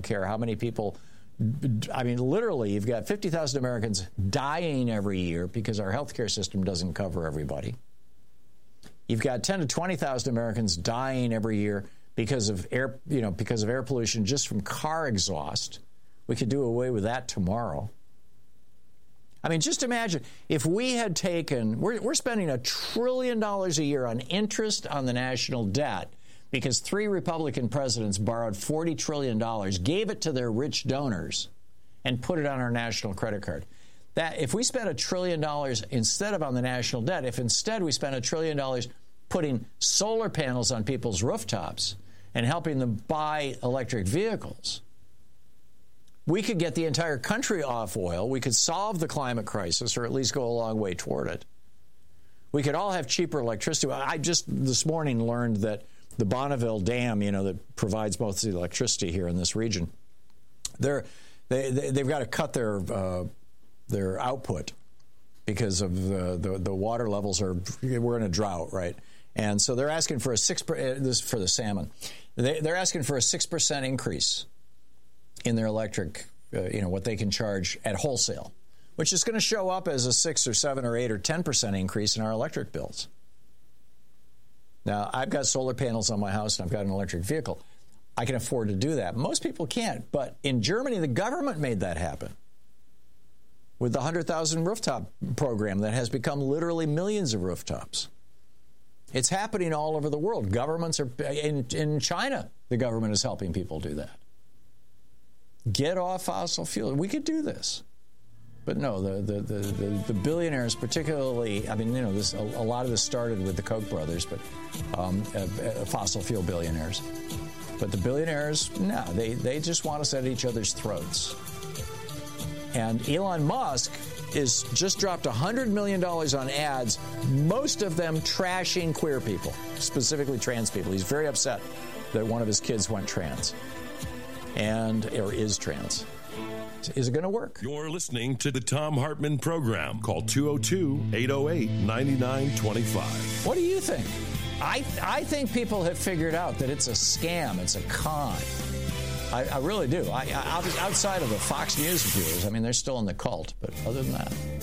care how many people. I mean, literally, you've got 50,000 Americans dying every year because our healthcare system doesn't cover everybody. You've got 10 to 20,000 Americans dying every year because of air pollution just from car exhaust. We could do away with that tomorrow. I mean, just imagine if we had taken, we're spending $1 trillion a year on interest on the national debt because 3 Republican presidents borrowed $40 trillion, gave it to their rich donors, and put it on our national credit card. That if we spent $1 trillion instead of on the national debt, if instead we spent $1 trillion putting solar panels on people's rooftops and helping them buy electric vehicles, we could get the entire country off oil. We could solve the climate crisis, or at least go a long way toward it. We could all have cheaper electricity. I just this morning learned that the Bonneville Dam, that provides most of the electricity here in this region, they've got to cut their output because of the water levels we're in a drought, right? And so they're asking for this is for the salmon. They're asking for a 6% increase in their electric, what they can charge at wholesale, which is going to show up as a 6 or 7 or 8 or 10% increase in our electric bills. Now, I've got solar panels on my house and I've got an electric vehicle. I can afford to do that. Most people can't. But in Germany, the government made that happen with the 100,000 rooftop program that has become literally millions of rooftops. It's happening all over the world. Governments are in China. The government is helping people do that. Get off fossil fuel. We could do this. But no, the billionaires, particularly, I mean, a lot of this started with the Koch brothers, but fossil fuel billionaires. But the billionaires, no, they just want us at each other's throats. And Elon Musk is just dropped $100 million on ads, most of them trashing queer people, specifically trans people. He's very upset that one of his kids went trans or is trans. Is it going to work? You're listening to the Thom Hartmann Program. Call 202-808-9925. What do you think? I think people have figured out that it's a scam. It's a con. I really do. Outside of the Fox News viewers, I mean, they're still in the cult. But other than that...